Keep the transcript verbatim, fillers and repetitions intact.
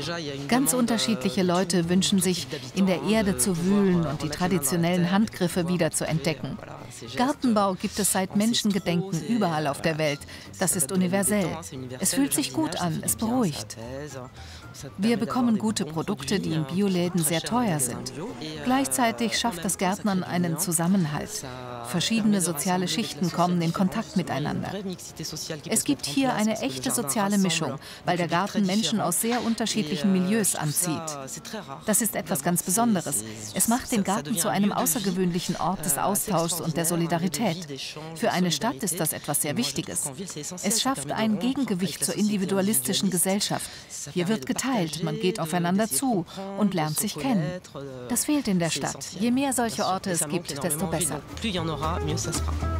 Ganz unterschiedliche Leute wünschen sich, in der Erde zu wühlen und die traditionellen Handgriffe wieder zu entdecken. Gartenbau gibt es seit Menschengedenken überall auf der Welt. Das ist universell. Es fühlt sich gut an, es beruhigt. Wir bekommen gute Produkte, die in Bioläden sehr teuer sind. Gleichzeitig schafft das Gärtnern einen Zusammenhalt. Verschiedene soziale Schichten kommen in Kontakt miteinander. Es gibt hier eine echte soziale Mischung, weil der Garten Menschen aus sehr unterschiedlichen Milieus anzieht. Das ist etwas ganz Besonderes. Es macht den Garten zu einem außergewöhnlichen Ort des Austauschs und der Solidarität. Für eine Stadt ist das etwas sehr Wichtiges. Es schafft ein Gegengewicht zur individualistischen Gesellschaft. Hier wird geteilt, man geht aufeinander zu und lernt sich kennen. Das fehlt in der Stadt. Je mehr solche Orte es gibt, desto besser. Mieux ça sera.